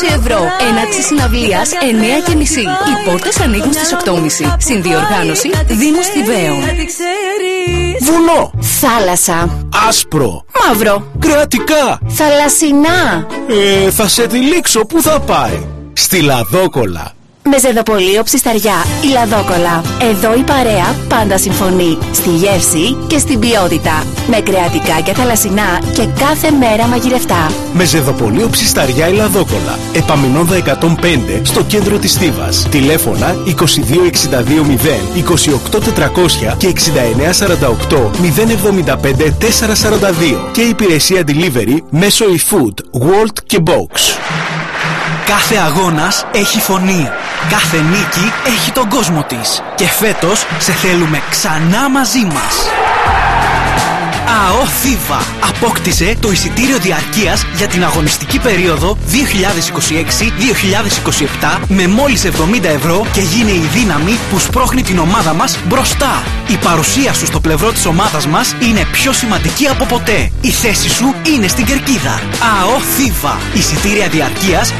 ευρώ. Έναρξη συναυλίας 9:30. Οι πόρτες ανοίγουν στις 8:30. Συνδιοργάνωση Δήμος Θηβαίων. Βουνό. Θάλασσα. Άσπρο. Μαύρο. Κρεατικά. Θαλασσινά. Θα σε τυλίξω. Πού θα πάει? Στη Λαδόκολα. Με Ζεδοπολείο Ψισταριά, η Λαδόκολα. Εδώ η παρέα πάντα συμφωνεί. Στη γεύση και στην ποιότητα. Με κρεατικά και θαλασσινά και κάθε μέρα μαγειρευτά. Με Ζεδοπολείο Ψισταριά, η Λαδόκολα. Επαμινόδα 105 στο κέντρο της Θήβας. Τηλέφωνα 2262 0 28400 και 6948 075 442. Και υπηρεσία delivery μέσω eFood, World και Box. Κάθε αγώνας έχει φωνή. Κάθε νίκη έχει τον κόσμο της. Και φέτος σε θέλουμε ξανά μαζί μας. ΑΟ Θήβα απόκτησε το εισιτήριο διαρκείας για την αγωνιστική περίοδο 2026-2027 με μόλις 70 ευρώ και γίνε η δύναμη που σπρώχνει την ομάδα μας μπροστά. Η παρουσία σου στο πλευρό της ομάδας μας είναι πιο σημαντική από ποτέ. Η θέση σου είναι στην κερκίδα. ΑΟ Θήβα. Εισιτήρια διαρκείας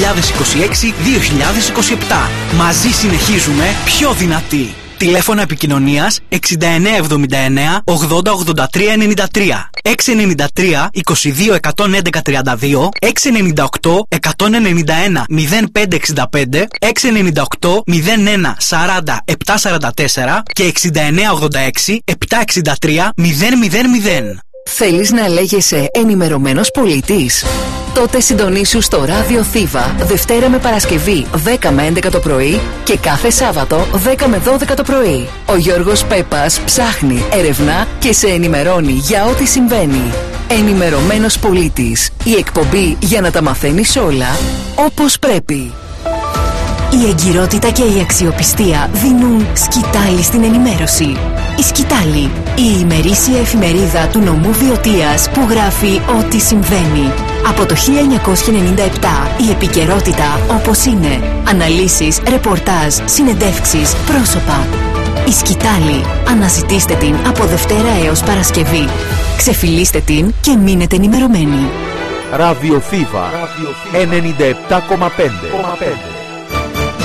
2026-2027. Μαζί συνεχίζουμε πιο δυνατοί. Τηλέφωνα επικοινωνίας 6979 80 83 93, 693 22 111 32, 698 191 05 65, 698 01 40 744 και 6986 763 000. Θέλεις να λέγεσαι ενημερωμένος πολίτης? Τότε συντονίσου στο Ράδιο Θήβα Δευτέρα με Παρασκευή 10 με 11 το πρωί και κάθε Σάββατο 10 με 12 το πρωί. Ο Γιώργος Πέπας ψάχνει, ερευνά και σε ενημερώνει για ό,τι συμβαίνει. Ενημερωμένος πολίτης. Η εκπομπή για να τα μαθαίνεις όλα όπως πρέπει. Η εγκυρότητα και η αξιοπιστία δίνουν σκητάλη στην ενημέρωση. Η Σκητάλη, η ημερήσια εφημερίδα του νομού Βιωτίας που γράφει ό,τι συμβαίνει. Από το 1997 η επικαιρότητα όπως είναι. Αναλύσεις, ρεπορτάζ, συνεντεύξεις, πρόσωπα. Η Σκητάλη. Αναζητήστε την από Δευτέρα έως Παρασκευή. Ξεφυλίστε την και μείνετε ενημερωμένοι. Ράδιο Θήβα 97,5.